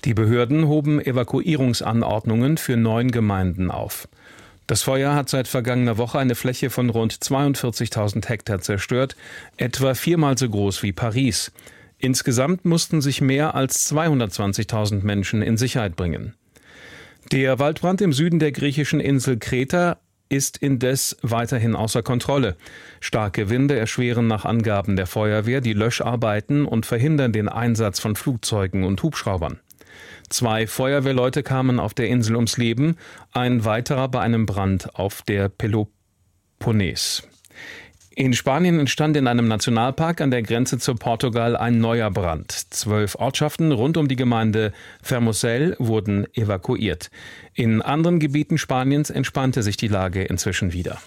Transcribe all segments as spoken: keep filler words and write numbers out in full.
Die Behörden hoben Evakuierungsanordnungen für neun Gemeinden auf. Das Feuer hat seit vergangener Woche eine Fläche von rund zweiundvierzigtausend Hektar zerstört, etwa viermal so groß wie Paris. Insgesamt mussten sich mehr als zweihundertzwanzigtausend Menschen in Sicherheit bringen. Der Waldbrand im Süden der griechischen Insel Kreta ist indes weiterhin außer Kontrolle. Starke Winde erschweren nach Angaben der Feuerwehr die Löscharbeiten und verhindern den Einsatz von Flugzeugen und Hubschraubern. Zwei Feuerwehrleute kamen auf der Insel ums Leben, ein weiterer bei einem Brand auf der Peloponnes. In Spanien entstand in einem Nationalpark an der Grenze zu Portugal ein neuer Brand. Zwölf Ortschaften rund um die Gemeinde Fermoselle wurden evakuiert. In anderen Gebieten Spaniens entspannte sich die Lage inzwischen wieder.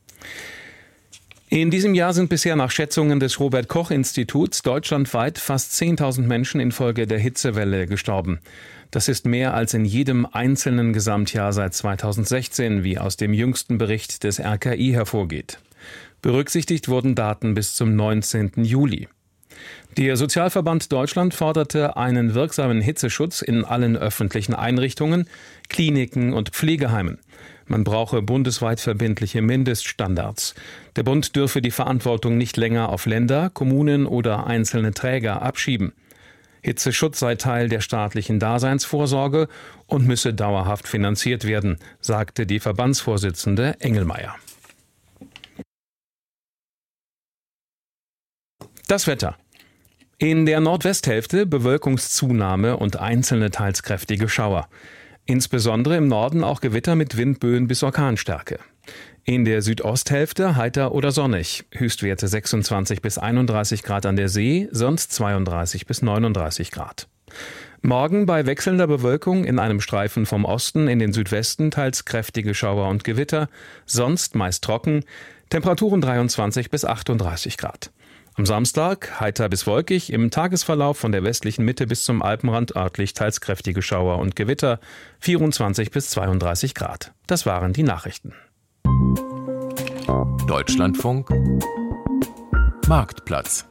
In diesem Jahr sind bisher nach Schätzungen des Robert-Koch-Instituts deutschlandweit fast zehntausend Menschen infolge der Hitzewelle gestorben. Das ist mehr als in jedem einzelnen Gesamtjahr seit zweitausendsechzehn, wie aus dem jüngsten Bericht des R K I hervorgeht. Berücksichtigt wurden Daten bis zum neunzehnten Juli. Der Sozialverband Deutschland forderte einen wirksamen Hitzeschutz in allen öffentlichen Einrichtungen, Kliniken und Pflegeheimen. Man brauche bundesweit verbindliche Mindeststandards. Der Bund dürfe die Verantwortung nicht länger auf Länder, Kommunen oder einzelne Träger abschieben. Hitzeschutz sei Teil der staatlichen Daseinsvorsorge und müsse dauerhaft finanziert werden, sagte die Verbandsvorsitzende Engelmeier. Das Wetter. In der Nordwesthälfte Bewölkungszunahme und einzelne teils kräftige Schauer. Insbesondere im Norden auch Gewitter mit Windböen bis Orkanstärke. In der Südosthälfte heiter oder sonnig. Höchstwerte sechsundzwanzig bis einunddreißig Grad an der See, sonst zweiunddreißig bis neununddreißig Grad. Morgen bei wechselnder Bewölkung in einem Streifen vom Osten in den Südwesten teils kräftige Schauer und Gewitter, sonst meist trocken. Temperaturen dreiundzwanzig bis achtunddreißig Grad. Am Samstag heiter bis wolkig, im Tagesverlauf von der westlichen Mitte bis zum Alpenrand örtlich teils kräftige Schauer und Gewitter, vierundzwanzig bis zweiunddreißig Grad. Das waren die Nachrichten. Deutschlandfunk Marktplatz.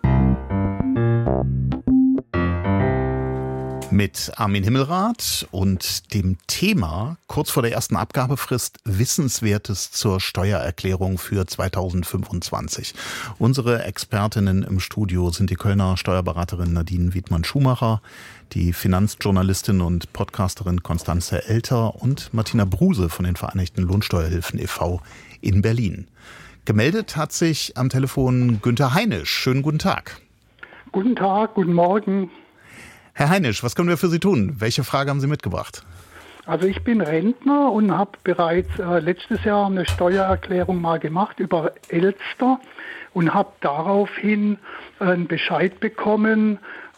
Mit Armin Himmelrath und dem Thema kurz vor der ersten Abgabefrist Wissenswertes zur Steuererklärung für zweitausendfünfundzwanzig. Unsere Expertinnen im Studio sind die Kölner Steuerberaterin Nadine Wiedmann-Schumacher, die Finanzjournalistin und Podcasterin Constanze Elter und Martina Bruse von den Vereinigten Lohnsteuerhilfen e V in Berlin. Gemeldet hat sich am Telefon Günther Heinisch. Schönen guten Tag. Guten Tag, guten Morgen. Herr Heinisch, was können wir für Sie tun? Welche Frage haben Sie mitgebracht? Also ich bin Rentner und habe bereits äh, letztes Jahr eine Steuererklärung mal gemacht über Elster und habe daraufhin einen Bescheid bekommen,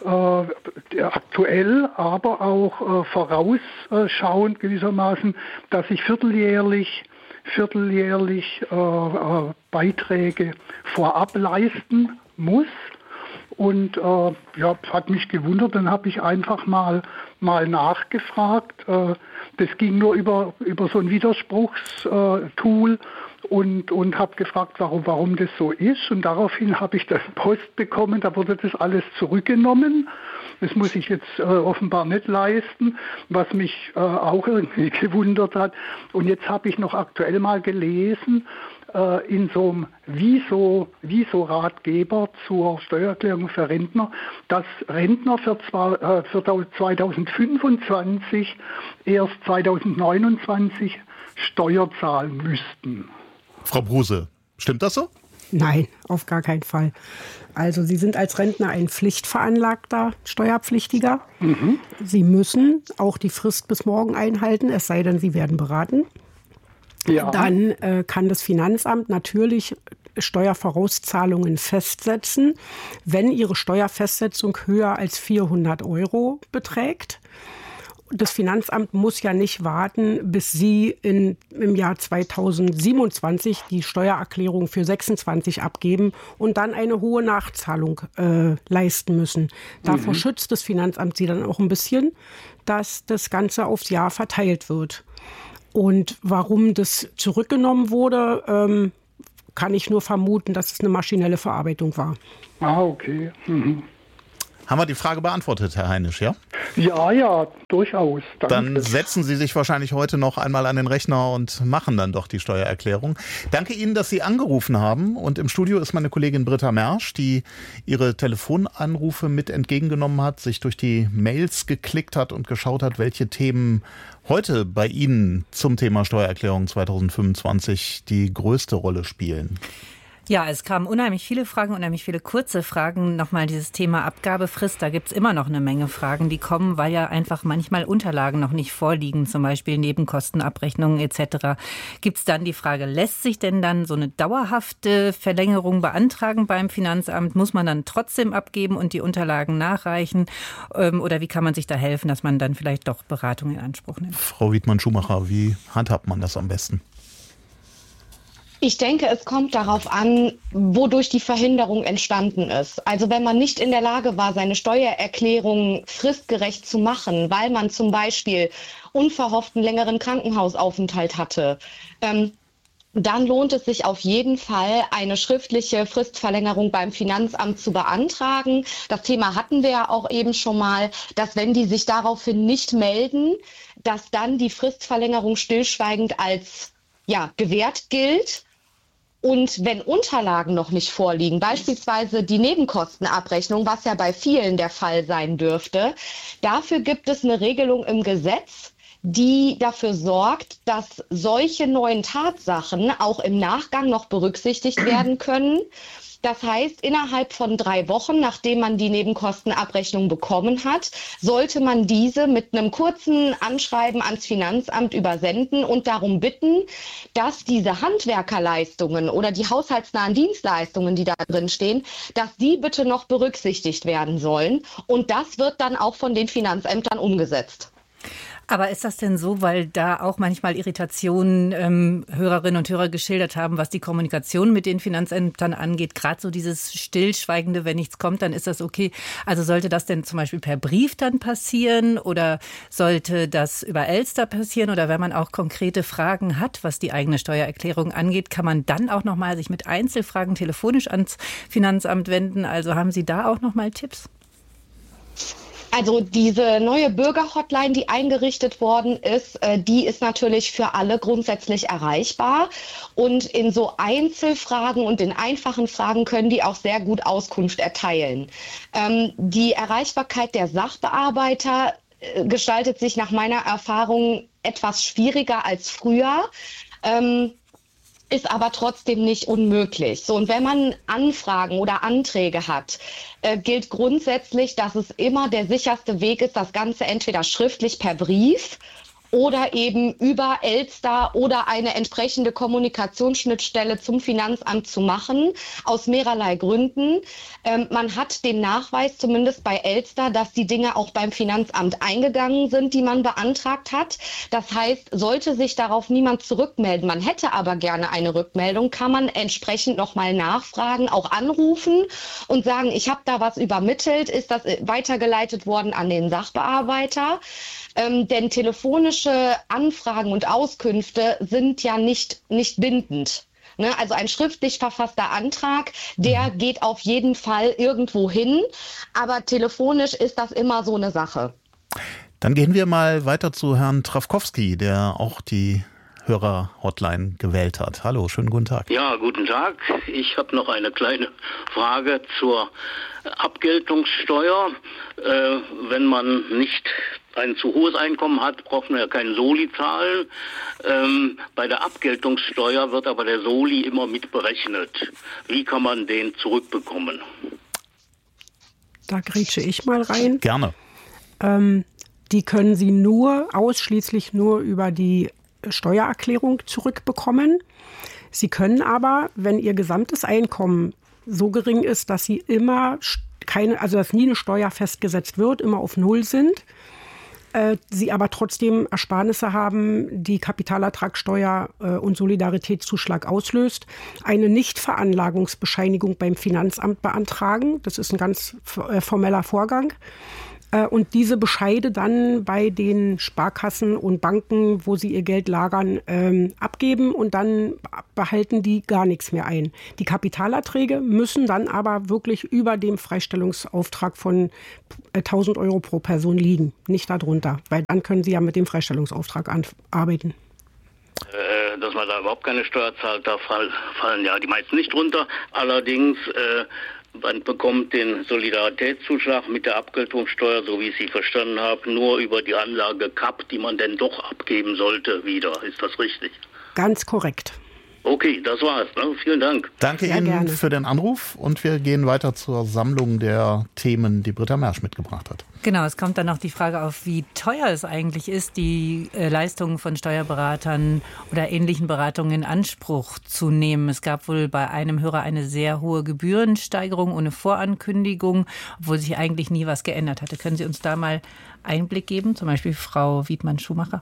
äh, aktuell, aber auch äh, vorausschauend gewissermaßen, dass ich vierteljährlich vierteljährlich äh, äh, Beiträge vorab leisten muss. Und äh, ja, hat mich gewundert, dann habe ich einfach mal mal nachgefragt. Äh, das ging nur über über so ein Widerspruchstool und und habe gefragt, warum warum das so ist. Und daraufhin habe ich dann Post bekommen, da wurde das alles zurückgenommen. Das muss ich jetzt äh, offenbar nicht leisten, was mich äh, auch irgendwie gewundert hat. Und jetzt habe ich noch aktuell mal gelesen, äh, in so einem Wieso, Wieso-Ratgeber zur Steuererklärung für Rentner, dass Rentner für, zwar, äh, für zweitausendfünfundzwanzig erst zweitausendneunundzwanzig Steuer zahlen müssten. Frau Bruse, stimmt das so? Nein, auf gar keinen Fall. Also Sie sind als Rentner ein pflichtveranlagter Steuerpflichtiger. Mhm. Sie müssen auch die Frist bis morgen einhalten, es sei denn, Sie werden beraten. Ja. Dann äh, kann das Finanzamt natürlich Steuervorauszahlungen festsetzen, wenn Ihre Steuerfestsetzung höher als vierhundert Euro beträgt. Das Finanzamt muss ja nicht warten, bis Sie in, im Jahr zweitausendsiebenundzwanzig die Steuererklärung für sechsundzwanzig abgeben und dann eine hohe Nachzahlung äh, leisten müssen. Davor mhm. schützt das Finanzamt Sie dann auch ein bisschen, dass das Ganze aufs Jahr verteilt wird. Und warum das zurückgenommen wurde, ähm, kann ich nur vermuten, dass es eine maschinelle Verarbeitung war. Ah, okay. Mhm. Haben wir die Frage beantwortet, Herr Heinisch, ja? Ja, ja, durchaus. Danke. Dann setzen Sie sich wahrscheinlich heute noch einmal an den Rechner und machen dann doch die Steuererklärung. Danke Ihnen, dass Sie angerufen haben. Und im Studio ist meine Kollegin Britta Mersch, die Ihre Telefonanrufe mit entgegengenommen hat, sich durch die Mails geklickt hat und geschaut hat, welche Themen heute bei Ihnen zum Thema Steuererklärung zweitausendfünfundzwanzig die größte Rolle spielen. Ja, es kamen unheimlich viele Fragen, unheimlich viele kurze Fragen. Nochmal dieses Thema Abgabefrist, da gibt's immer noch eine Menge Fragen, die kommen, weil ja einfach manchmal Unterlagen noch nicht vorliegen, zum Beispiel Nebenkostenabrechnungen et cetera. Gibt's dann die Frage, lässt sich denn dann so eine dauerhafte Verlängerung beantragen beim Finanzamt? Muss man dann trotzdem abgeben und die Unterlagen nachreichen? Oder wie kann man sich da helfen, dass man dann vielleicht doch Beratung in Anspruch nimmt? Frau Wiedmann-Schumacher, wie handhabt man das am besten? Ich denke, es kommt darauf an, wodurch die Verhinderung entstanden ist. Also wenn man nicht in der Lage war, seine Steuererklärung fristgerecht zu machen, weil man zum Beispiel unverhofften längeren Krankenhausaufenthalt hatte, ähm, dann lohnt es sich auf jeden Fall, eine schriftliche Fristverlängerung beim Finanzamt zu beantragen. Das Thema hatten wir ja auch eben schon mal, dass wenn die sich daraufhin nicht melden, dass dann die Fristverlängerung stillschweigend als ja, gewährt gilt. Und wenn Unterlagen noch nicht vorliegen, beispielsweise die Nebenkostenabrechnung, was ja bei vielen der Fall sein dürfte, dafür gibt es eine Regelung im Gesetz, die dafür sorgt, dass solche neuen Tatsachen auch im Nachgang noch berücksichtigt werden können. Das heißt, innerhalb von drei Wochen, nachdem man die Nebenkostenabrechnung bekommen hat, sollte man diese mit einem kurzen Anschreiben ans Finanzamt übersenden und darum bitten, dass diese Handwerkerleistungen oder die haushaltsnahen Dienstleistungen, die da drin stehen, dass die bitte noch berücksichtigt werden sollen. Und das wird dann auch von den Finanzämtern umgesetzt. Aber ist das denn so, weil da auch manchmal Irritationen ähm, Hörerinnen und Hörer geschildert haben, was die Kommunikation mit den Finanzämtern angeht, gerade so dieses Stillschweigende, wenn nichts kommt, dann ist das okay. Also sollte das denn zum Beispiel per Brief dann passieren oder sollte das über Elster passieren oder wenn man auch konkrete Fragen hat, was die eigene Steuererklärung angeht, kann man dann auch nochmal sich mit Einzelfragen telefonisch ans Finanzamt wenden? Also haben Sie da auch nochmal Tipps? Also diese neue Bürgerhotline, die eingerichtet worden ist, die ist natürlich für alle grundsätzlich erreichbar. Und in so Einzelfragen und in einfachen Fragen können die auch sehr gut Auskunft erteilen. Ähm, die Erreichbarkeit der Sachbearbeiter gestaltet sich nach meiner Erfahrung etwas schwieriger als früher. Ähm, ist aber trotzdem nicht unmöglich. So, und wenn man Anfragen oder Anträge hat, äh, gilt grundsätzlich, dass es immer der sicherste Weg ist, das Ganze entweder schriftlich per Brief oder eben über Elster oder eine entsprechende Kommunikationsschnittstelle zum Finanzamt zu machen, aus mehrerlei Gründen. Ähm, man hat den Nachweis, zumindest bei Elster, dass die Dinge auch beim Finanzamt eingegangen sind, die man beantragt hat. Das heißt, sollte sich darauf niemand zurückmelden, man hätte aber gerne eine Rückmeldung, kann man entsprechend nochmal nachfragen, auch anrufen und sagen, ich habe da was übermittelt, ist das weitergeleitet worden an den Sachbearbeiter? Ähm, denn telefonische Anfragen und Auskünfte sind ja nicht, nicht bindend. Ne? Also ein schriftlich verfasster Antrag, der geht auf jeden Fall irgendwo hin, aber telefonisch ist das immer so eine Sache. Dann gehen wir mal weiter zu Herrn Trawkowski, der auch die Hörer-Hotline gewählt hat. Hallo, schönen guten Tag. Ja, guten Tag. Ich habe noch eine kleine Frage zur Abgeltungssteuer. Äh, wenn man nicht ein zu hohes Einkommen hat, braucht man ja keinen Soli zahlen. Ähm, bei der Abgeltungssteuer wird aber der Soli immer mit berechnet. Wie kann man den zurückbekommen? Da grätsche ich mal rein. Gerne. Ähm, die können Sie nur, ausschließlich nur über die Steuererklärung zurückbekommen. Sie können aber, wenn Ihr gesamtes Einkommen so gering ist, dass Sie immer keine, also dass nie eine Steuer festgesetzt wird, immer auf Null sind, äh, Sie aber trotzdem Ersparnisse haben, die Kapitalertragssteuer äh, und Solidaritätszuschlag auslöst, eine Nichtveranlagungsbescheinigung beim Finanzamt beantragen. Das ist ein ganz äh, formeller Vorgang. und diese Bescheide dann bei den Sparkassen und Banken, wo sie ihr Geld lagern, ähm, abgeben und dann behalten die gar nichts mehr ein. Die Kapitalerträge müssen dann aber wirklich über dem Freistellungsauftrag von tausend Euro pro Person liegen, nicht darunter, weil dann können sie ja mit dem Freistellungsauftrag arbeiten. Äh, dass man da überhaupt keine Steuer zahlt, da fall, fallen ja die meisten nicht runter. Allerdings, äh, man bekommt den Solidaritätszuschlag mit der Abgeltungssteuer, so wie ich sie verstanden habe, nur über die Anlage K A P, die man denn doch abgeben sollte, wieder. Ist das richtig? Ganz korrekt. Okay, das war's. Ne? Vielen Dank. Danke Sehr Ihnen gerne. für den Anruf und wir gehen weiter zur Sammlung der Themen, die Britta Mersch mitgebracht hat. Genau, es kommt dann noch die Frage auf, wie teuer es eigentlich ist, die äh, Leistungen von Steuerberatern oder ähnlichen Beratungen in Anspruch zu nehmen. Es gab wohl bei einem Hörer eine sehr hohe Gebührensteigerung ohne Vorankündigung, obwohl sich eigentlich nie was geändert hatte. Können Sie uns da mal Einblick geben, zum Beispiel Frau Wiedmann-Schumacher?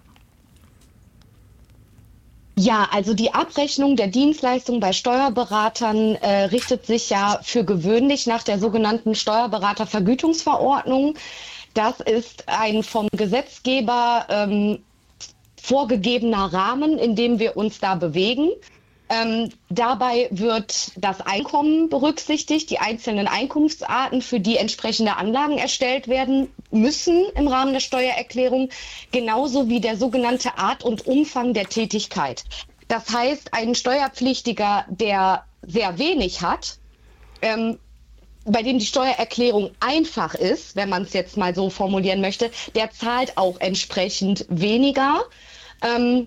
Ja, also die Abrechnung der Dienstleistung bei Steuerberatern äh, richtet sich ja für gewöhnlich nach der sogenannten Steuerberatervergütungsverordnung. Das ist ein vom Gesetzgeber ähm, vorgegebener Rahmen, in dem wir uns da bewegen. Ähm, dabei wird das Einkommen berücksichtigt, die einzelnen Einkunftsarten, für die entsprechende Anlagen erstellt werden müssen im Rahmen der Steuererklärung, genauso wie der sogenannte Art und Umfang der Tätigkeit. Das heißt, ein Steuerpflichtiger, der sehr wenig hat, ähm, bei dem die Steuererklärung einfach ist, wenn man es jetzt mal so formulieren möchte, der zahlt auch entsprechend weniger. Ähm,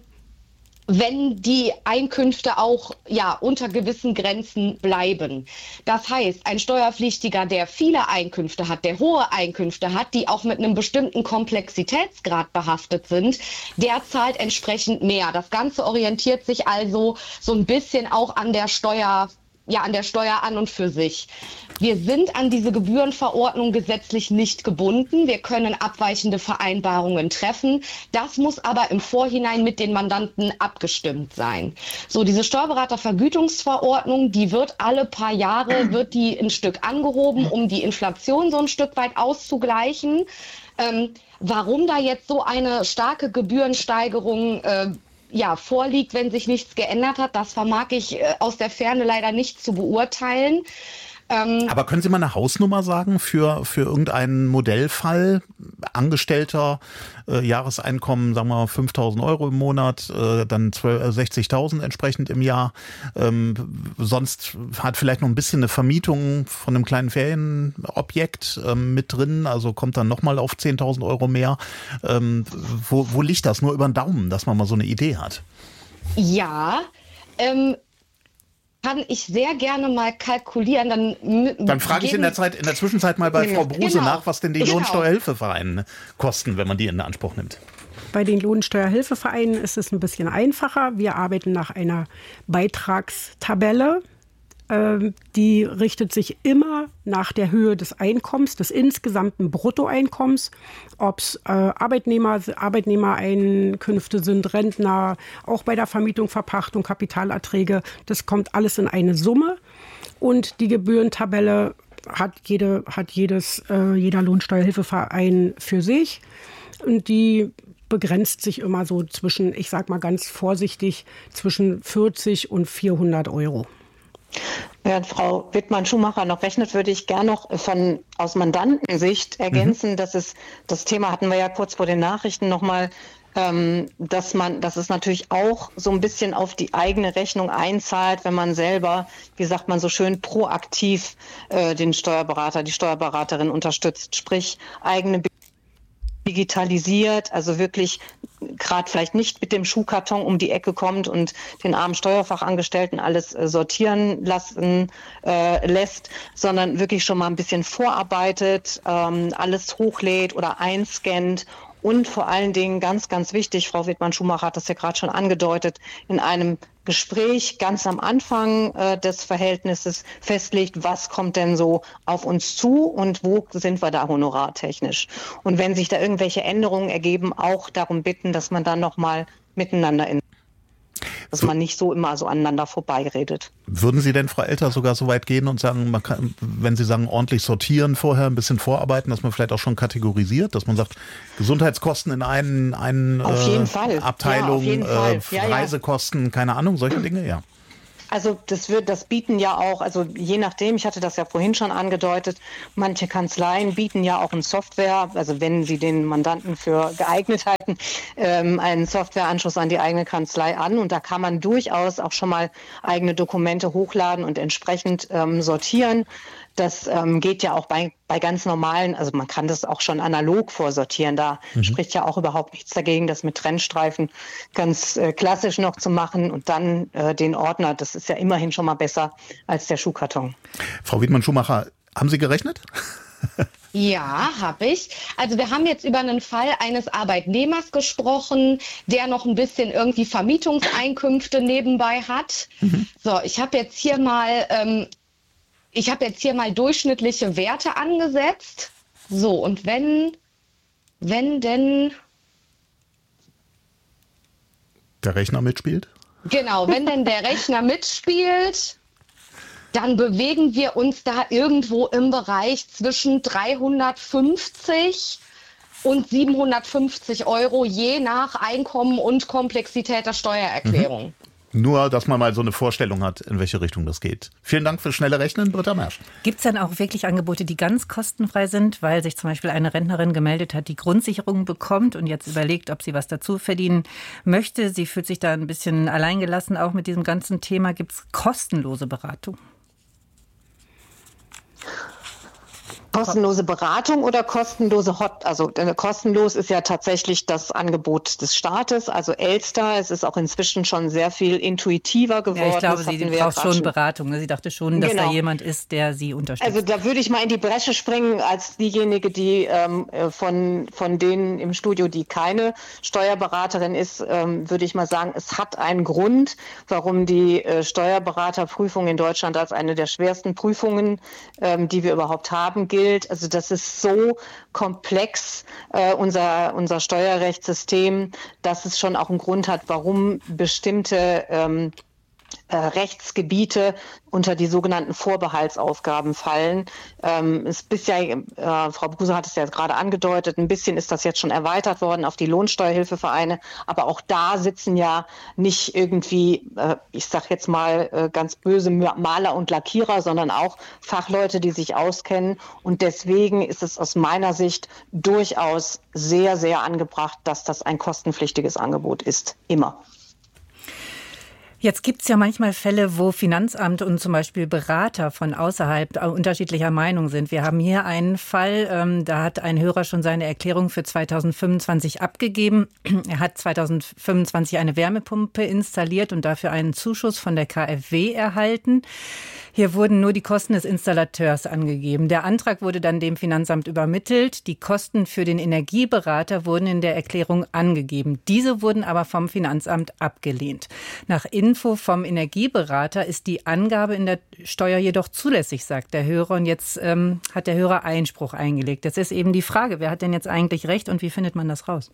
wenn die Einkünfte auch ja unter gewissen Grenzen bleiben. Das heißt, ein Steuerpflichtiger, der viele Einkünfte hat, der hohe Einkünfte hat, die auch mit einem bestimmten Komplexitätsgrad behaftet sind, der zahlt entsprechend mehr. Das Ganze orientiert sich also so ein bisschen auch an der Steuer, ja, an der Steuer an und für sich. Wir sind an diese Gebührenverordnung gesetzlich nicht gebunden. Wir können abweichende Vereinbarungen treffen. Das muss aber im Vorhinein mit den Mandanten abgestimmt sein. So, diese Steuerberatervergütungsverordnung, die wird alle paar Jahre, wird die ein Stück angehoben, um die Inflation so ein Stück weit auszugleichen. Ähm, warum da jetzt so eine starke Gebührensteigerung äh, ja, vorliegt, wenn sich nichts geändert hat, das vermag ich äh, aus der Ferne leider nicht zu beurteilen. Ähm, Aber können Sie mal eine Hausnummer sagen für, für irgendeinen Modellfall? Angestellter, äh, Jahreseinkommen, sagen wir fünftausend Euro im Monat, äh, dann sechzigtausend entsprechend im Jahr. Ähm, sonst hat vielleicht noch ein bisschen eine Vermietung von einem kleinen Ferienobjekt ähm, mit drin, also kommt dann nochmal auf zehntausend Euro mehr. Ähm, wo, wo liegt das? Nur über den Daumen, dass man mal so eine Idee hat. Ja, ähm, kann ich sehr gerne mal kalkulieren. Dann, dann frage ich in der Zeit, in der Zwischenzeit mal bei genau, Frau Bruse genau, nach, was denn die genau. Lohnsteuerhilfevereine kosten, wenn man die in Anspruch nimmt. Bei den Lohnsteuerhilfevereinen ist es ein bisschen einfacher. Wir arbeiten nach einer Beitragstabelle. Die richtet sich immer nach der Höhe des Einkommens, des insgesamten Bruttoeinkommens, ob es äh, Arbeitnehmer, Arbeitnehmereinkünfte sind, Rentner, auch bei der Vermietung, Verpachtung, Kapitalerträge. Das kommt alles in eine Summe und die Gebührentabelle hat, jede, hat jedes, äh, jeder Lohnsteuerhilfeverein für sich und die begrenzt sich immer so zwischen, ich sag mal ganz vorsichtig, zwischen vierzig und vierhundert Euro. Während Frau Wiedmann-Schumacher noch rechnet, würde ich gerne noch von aus Mandantensicht ergänzen, mhm. dass es, das Thema hatten wir ja kurz vor den Nachrichten nochmal, ähm, dass man, dass es natürlich auch so ein bisschen auf die eigene Rechnung einzahlt, wenn man selber, wie sagt man so schön, proaktiv äh, den Steuerberater, die Steuerberaterin unterstützt, sprich eigene digitalisiert, also wirklich gerade vielleicht nicht mit dem Schuhkarton um die Ecke kommt und den armen Steuerfachangestellten alles äh, sortieren lassen äh, lässt, sondern wirklich schon mal ein bisschen vorarbeitet, ähm, alles hochlädt oder einscannt und vor allen Dingen ganz, ganz wichtig, Frau Wiedmann-Schumacher hat das ja gerade schon angedeutet, in einem Gespräch ganz am Anfang äh, des Verhältnisses festlegt, was kommt denn so auf uns zu und wo sind wir da honorartechnisch. Und wenn sich da irgendwelche Änderungen ergeben, auch darum bitten, dass man dann nochmal miteinander in dass man nicht so immer so aneinander vorbeiredet. Würden Sie denn, Frau Elter, sogar so weit gehen und sagen, man kann, wenn Sie sagen, ordentlich sortieren vorher, ein bisschen vorarbeiten, dass man vielleicht auch schon kategorisiert, dass man sagt, Gesundheitskosten in einen, einen auf jeden äh, Fall. Abteilung, ja, auf jeden Fall. Äh, ja, Reisekosten, ja. keine Ahnung, solche Dinge, ja. Also das wird, das bieten ja auch, also je nachdem, ich hatte das ja vorhin schon angedeutet, manche Kanzleien bieten ja auch eine Software, also wenn sie den Mandanten für geeignet halten, ähm, einen Softwareanschluss an die eigene Kanzlei an, und da kann man durchaus auch schon mal eigene Dokumente hochladen und entsprechend ähm, sortieren. Das ähm, geht ja auch bei, bei ganz normalen, also man kann das auch schon analog vorsortieren. Da mhm. spricht ja auch überhaupt nichts dagegen, das mit Trennstreifen ganz äh, klassisch noch zu machen und dann äh, den Ordner. Das ist ja immerhin schon mal besser als der Schuhkarton. Frau Wiedmann-Schumacher, haben Sie gerechnet? Ja, habe ich. Also wir haben jetzt über einen Fall eines Arbeitnehmers gesprochen, der noch ein bisschen irgendwie Vermietungseinkünfte nebenbei hat. Mhm. So, ich habe jetzt hier mal... Ähm, Ich habe jetzt hier mal durchschnittliche Werte angesetzt. So, und wenn, wenn denn... Der Rechner mitspielt? Genau, wenn denn der Rechner mitspielt, dann bewegen wir uns da irgendwo im Bereich zwischen dreihundertfünfzig und siebenhundertfünfzig Euro, je nach Einkommen und Komplexität der Steuererklärung. Mhm. Nur, dass man mal so eine Vorstellung hat, in welche Richtung das geht. Vielen Dank fürs schnelle Rechnen, Britta Mersch. Gibt es dann auch wirklich Angebote, die ganz kostenfrei sind, weil sich zum Beispiel eine Rentnerin gemeldet hat, die Grundsicherung bekommt und jetzt überlegt, ob sie was dazu verdienen möchte? Sie fühlt sich da ein bisschen alleingelassen, auch mit diesem ganzen Thema. Gibt es kostenlose Beratung? Kostenlose Beratung oder kostenlose Hot? Also äh, kostenlos ist ja tatsächlich das Angebot des Staates, also Elster. Es ist auch inzwischen schon sehr viel intuitiver geworden. Ja, ich glaube, sie braucht schon Beratung. Sie dachte schon, dass genau. da jemand ist, der sie unterstützt. Also da würde ich mal in die Bresche springen als diejenige, die ähm, von, von denen im Studio, die keine Steuerberaterin ist, ähm, würde ich mal sagen, es hat einen Grund, warum die äh, Steuerberaterprüfung in Deutschland als eine der schwersten Prüfungen, ähm, die wir überhaupt haben, gilt. Also das ist so komplex, äh, unser, unser Steuerrechtssystem, dass es schon auch einen Grund hat, warum bestimmte ähm, äh, Rechtsgebiete unter die sogenannten Vorbehaltsaufgaben fallen. Ähm, es bisher, äh, Frau Bruse hat es ja gerade angedeutet, ein bisschen ist das jetzt schon erweitert worden auf die Lohnsteuerhilfevereine, aber auch da sitzen ja nicht irgendwie, äh, ich sag jetzt mal äh, ganz böse Maler und Lackierer, sondern auch Fachleute, die sich auskennen, und deswegen ist es aus meiner Sicht durchaus sehr, sehr angebracht, dass das ein kostenpflichtiges Angebot ist, immer. Jetzt gibt es ja manchmal Fälle, wo Finanzamt und zum Beispiel Berater von außerhalb unterschiedlicher Meinung sind. Wir haben hier einen Fall, ähm, da hat ein Hörer schon seine Erklärung für zweitausendfünfundzwanzig abgegeben. Er hat zweitausendfünfundzwanzig eine Wärmepumpe installiert und dafür einen Zuschuss von der K f W erhalten. Hier wurden nur die Kosten des Installateurs angegeben. Der Antrag wurde dann dem Finanzamt übermittelt. Die Kosten für den Energieberater wurden in der Erklärung angegeben. Diese wurden aber vom Finanzamt abgelehnt. Nach Info vom Energieberater ist die Angabe in der Steuer jedoch zulässig, sagt der Hörer. Und jetzt ähm, hat der Hörer Einspruch eingelegt. Jetzt ist eben die Frage, wer hat denn jetzt eigentlich recht und wie findet man das raus?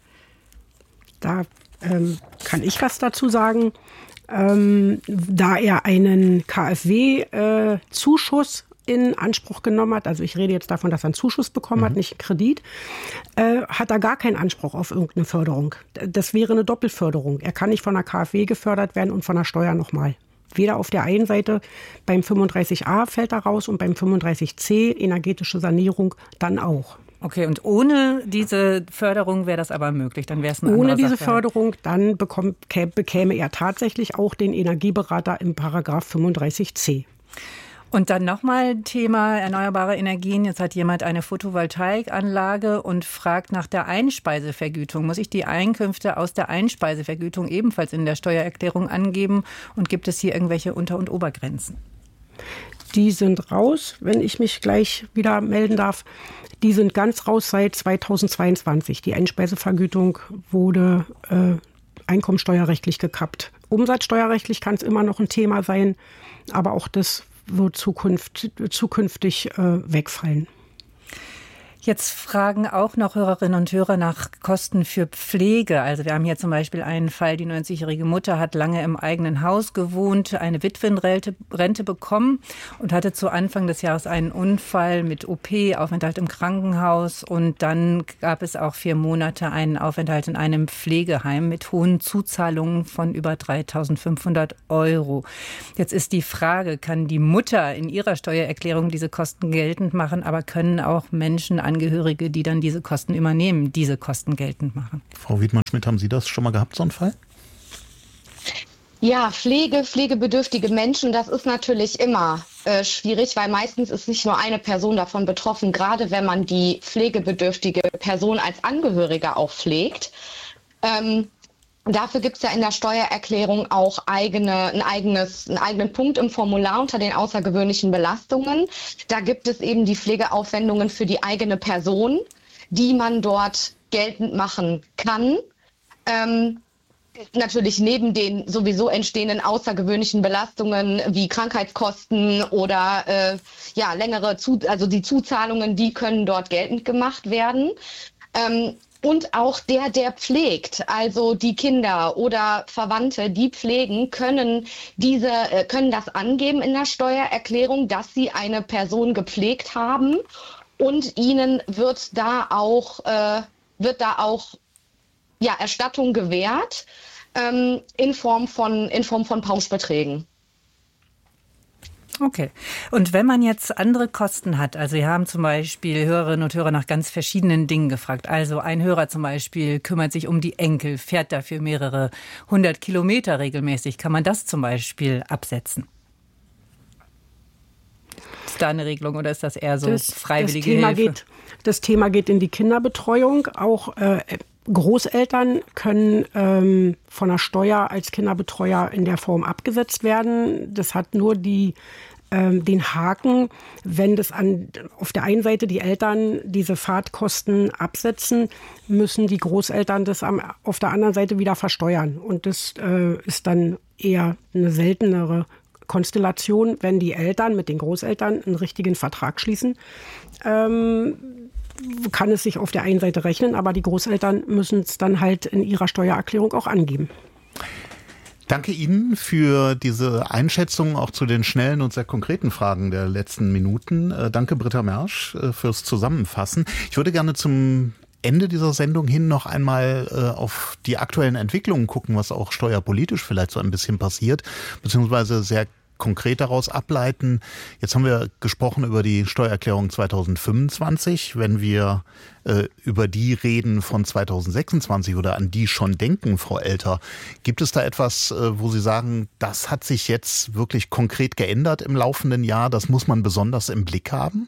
Da ähm, kann ich was dazu sagen. Ähm, da er einen K f W-Zuschuss äh, in Anspruch genommen hat, also ich rede jetzt davon, dass er einen Zuschuss bekommen mhm. hat, nicht einen Kredit, äh, hat er gar keinen Anspruch auf irgendeine Förderung. Das wäre eine Doppelförderung. Er kann nicht von der K f W gefördert werden und von der Steuer nochmal. Weder auf der einen Seite, beim fünfunddreißig a fällt er raus und beim fünfunddreißig c, energetische Sanierung, dann auch. Okay, und ohne diese Förderung wäre das aber möglich, dann wäre es eine Ohne andere diese Sache. Förderung, dann bekommt, bekäme er tatsächlich auch den Energieberater im Paragraph fünfunddreißig c. Und dann nochmal Thema erneuerbare Energien. Jetzt hat jemand eine Photovoltaikanlage und fragt nach der Einspeisevergütung. Muss ich die Einkünfte aus der Einspeisevergütung ebenfalls in der Steuererklärung angeben? Und gibt es hier irgendwelche Unter- und Obergrenzen? Die sind raus, wenn ich mich gleich wieder melden darf. Die sind ganz raus seit zweitausendzweiundzwanzig. Die Einspeisevergütung wurde äh, einkommensteuerrechtlich gekappt. Umsatzsteuerrechtlich kann es immer noch ein Thema sein, aber auch das wird Zukunft, zukünftig äh, wegfallen. Jetzt fragen auch noch Hörerinnen und Hörer nach Kosten für Pflege. Also wir haben hier zum Beispiel einen Fall, die neunzigjährige Mutter hat lange im eigenen Haus gewohnt, eine Witwenrente Rente bekommen und hatte zu Anfang des Jahres einen Unfall mit O P, Aufenthalt im Krankenhaus, und dann gab es auch vier Monate einen Aufenthalt in einem Pflegeheim mit hohen Zuzahlungen von über dreitausendfünfhundert Euro. Jetzt ist die Frage, kann die Mutter in ihrer Steuererklärung diese Kosten geltend machen, aber können auch Menschen, Angehörige, die dann diese Kosten übernehmen, diese Kosten geltend machen? Frau Wiedmann-Schmidt, haben Sie das schon mal gehabt, so einen Fall? Ja, Pflege, pflegebedürftige Menschen, das ist natürlich immer äh, schwierig, weil meistens ist nicht nur eine Person davon betroffen, gerade wenn man die pflegebedürftige Person als Angehörige auch pflegt. Ähm, Dafür gibt es ja in der Steuererklärung auch eigene, ein eigenes, einen eigenen Punkt im Formular unter den außergewöhnlichen Belastungen. Da gibt es eben die Pflegeaufwendungen für die eigene Person, die man dort geltend machen kann. Ähm, natürlich neben den sowieso entstehenden außergewöhnlichen Belastungen wie Krankheitskosten oder äh, ja längere, Zu- also die Zuzahlungen, die können dort geltend gemacht werden. Ähm, Und auch der, der pflegt, also die Kinder oder Verwandte, die pflegen, können diese, können das angeben in der Steuererklärung, dass sie eine Person gepflegt haben, und ihnen wird da auch, äh, wird da auch ja, Erstattung gewährt ähm, in Form von, in Form von Pauschbeträgen. Okay. Und wenn man jetzt andere Kosten hat, also wir haben zum Beispiel Hörerinnen und Hörer nach ganz verschiedenen Dingen gefragt. Also ein Hörer zum Beispiel kümmert sich um die Enkel, fährt dafür mehrere hundert Kilometer regelmäßig. Kann man das zum Beispiel absetzen? Ist da eine Regelung oder ist das eher so das, freiwillige das Thema Hilfe? Geht, das Thema geht in die Kinderbetreuung. Auch äh, Großeltern können ähm, von der Steuer als Kinderbetreuer in der Form abgesetzt werden. Das hat nur die, ähm, den Haken, wenn das an, auf der einen Seite die Eltern diese Fahrtkosten absetzen, müssen die Großeltern das am, auf der anderen Seite wieder versteuern. Und das äh, ist dann eher eine seltenere Konstellation, wenn die Eltern mit den Großeltern einen richtigen Vertrag schließen. Ähm, kann es sich auf der einen Seite rechnen, aber die Großeltern müssen es dann halt in ihrer Steuererklärung auch angeben. Danke Ihnen für diese Einschätzung auch zu den schnellen und sehr konkreten Fragen der letzten Minuten. Danke Britta Mersch fürs Zusammenfassen. Ich würde gerne zum Ende dieser Sendung hin noch einmal äh, auf die aktuellen Entwicklungen gucken, was auch steuerpolitisch vielleicht so ein bisschen passiert, beziehungsweise sehr konkret daraus ableiten. Jetzt haben wir gesprochen über die Steuererklärung zweitausendfünfundzwanzig. Wenn wir äh, über die reden von zweitausendsechsundzwanzig oder an die schon denken, Frau Elter, gibt es da etwas, äh, wo Sie sagen, das hat sich jetzt wirklich konkret geändert im laufenden Jahr? Das muss man besonders im Blick haben?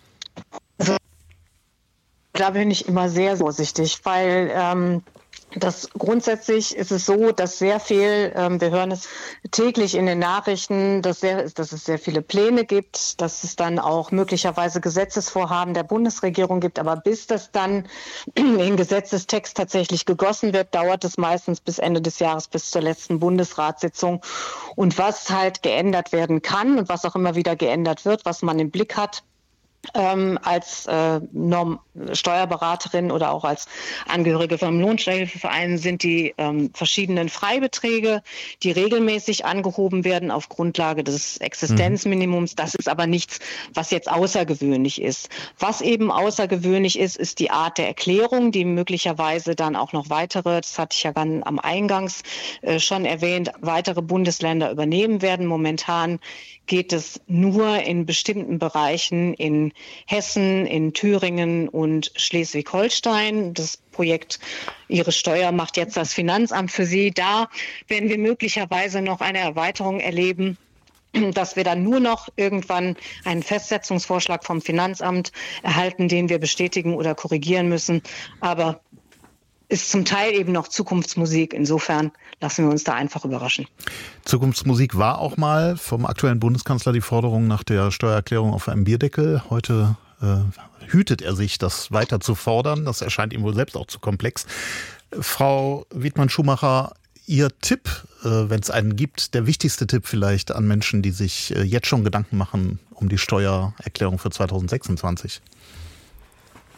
Da bin ich immer sehr vorsichtig, weil ähm, das grundsätzlich ist es so, dass sehr viel, ähm, wir hören es täglich in den Nachrichten, dass, sehr, dass es sehr viele Pläne gibt, dass es dann auch möglicherweise Gesetzesvorhaben der Bundesregierung gibt. Aber bis das dann in Gesetzestext tatsächlich gegossen wird, dauert es meistens bis Ende des Jahres, bis zur letzten Bundesratssitzung. Und was halt geändert werden kann und was auch immer wieder geändert wird, was man im Blick hat, Ähm, als äh, Norm- Steuerberaterin oder auch als Angehörige vom Lohnsteuerhilfeverein sind die ähm, verschiedenen Freibeträge, die regelmäßig angehoben werden auf Grundlage des Existenzminimums. Das ist aber nichts, was jetzt außergewöhnlich ist. Was eben außergewöhnlich ist, ist die Art der Erklärung, die möglicherweise dann auch noch weitere, das hatte ich ja dann am Eingangs äh, schon erwähnt, weitere Bundesländer übernehmen werden. Momentan geht es nur in bestimmten Bereichen in Hessen, in Thüringen und Schleswig-Holstein. Das Projekt Ihre Steuer macht jetzt das Finanzamt für Sie. Da werden wir möglicherweise noch eine Erweiterung erleben, dass wir dann nur noch irgendwann einen Festsetzungsvorschlag vom Finanzamt erhalten, den wir bestätigen oder korrigieren müssen. Aber ist zum Teil eben noch Zukunftsmusik. Insofern lassen wir uns da einfach überraschen. Zukunftsmusik war auch mal vom aktuellen Bundeskanzler die Forderung nach der Steuererklärung auf einem Bierdeckel. Heute äh, hütet er sich, das weiter zu fordern. Das erscheint ihm wohl selbst auch zu komplex. Frau Wiedmann-Schumacher, Ihr Tipp, äh, wenn es einen gibt, der wichtigste Tipp vielleicht an Menschen, die sich äh, jetzt schon Gedanken machen um die Steuererklärung für zweitausendsechsundzwanzig?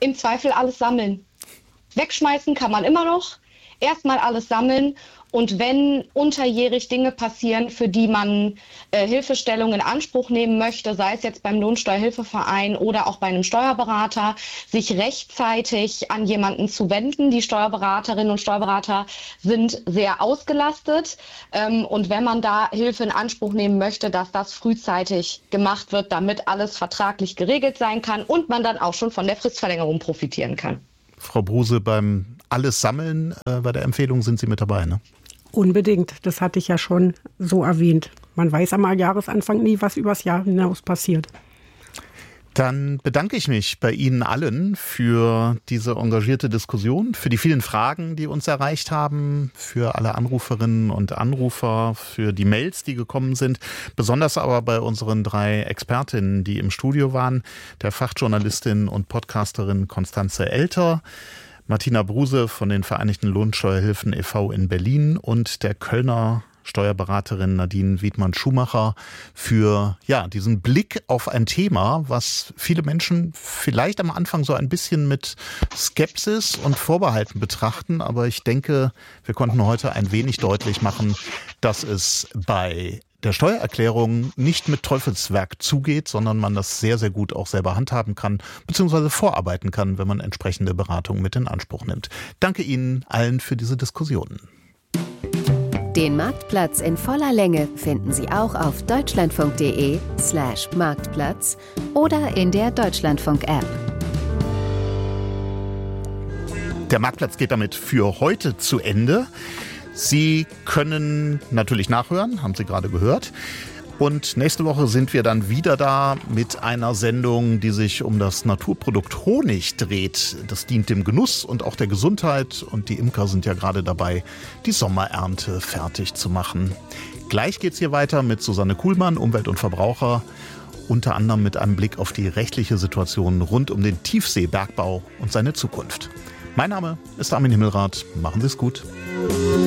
im Zweifel alles sammeln. Wegschmeißen kann man immer noch. Erstmal alles sammeln. Und wenn unterjährig Dinge passieren, für die man äh, Hilfestellung in Anspruch nehmen möchte, sei es jetzt beim Lohnsteuerhilfeverein oder auch bei einem Steuerberater, sich rechtzeitig an jemanden zu wenden. Die Steuerberaterinnen und Steuerberater sind sehr ausgelastet. Ähm, und wenn man da Hilfe in Anspruch nehmen möchte, dass das frühzeitig gemacht wird, damit alles vertraglich geregelt sein kann und man dann auch schon von der Fristverlängerung profitieren kann. Frau Bruse, beim Alles Sammeln äh, bei der Empfehlung sind Sie mit dabei, ne? Unbedingt, das hatte ich ja schon so erwähnt. Man weiß am Jahresanfang nie, was übers Jahr hinaus passiert. Dann bedanke ich mich bei Ihnen allen für diese engagierte Diskussion, für die vielen Fragen, die uns erreicht haben, für alle Anruferinnen und Anrufer, für die Mails, die gekommen sind, besonders aber bei unseren drei Expertinnen, die im Studio waren, der Fachjournalistin und Podcasterin Constanze Elter, Martina Bruse von den Vereinigten Lohnsteuerhilfen e V in Berlin und der Kölner Steuerberaterin Nadine Wiedmann-Schumacher für ja diesen Blick auf ein Thema, was viele Menschen vielleicht am Anfang so ein bisschen mit Skepsis und Vorbehalten betrachten. Aber ich denke, wir konnten heute ein wenig deutlich machen, dass es bei der Steuererklärung nicht mit Teufelswerk zugeht, sondern man das sehr, sehr gut auch selber handhaben kann, beziehungsweise vorarbeiten kann, wenn man entsprechende Beratung mit in Anspruch nimmt. Danke Ihnen allen für diese Diskussionen. Den Marktplatz in voller Länge finden Sie auch auf deutschlandfunk.de slash Marktplatz oder in der Deutschlandfunk-App. Der Marktplatz geht damit für heute zu Ende. Sie können natürlich nachhören, haben Sie gerade gehört. Und nächste Woche sind wir dann wieder da mit einer Sendung, die sich um das Naturprodukt Honig dreht. Das dient dem Genuss und auch der Gesundheit. Und die Imker sind ja gerade dabei, die Sommerernte fertig zu machen. Gleich geht's hier weiter mit Susanne Kuhlmann, Umwelt und Verbraucher. Unter anderem mit einem Blick auf die rechtliche Situation rund um den Tiefseebergbau und seine Zukunft. Mein Name ist Armin Himmelrath. Machen Sie es gut.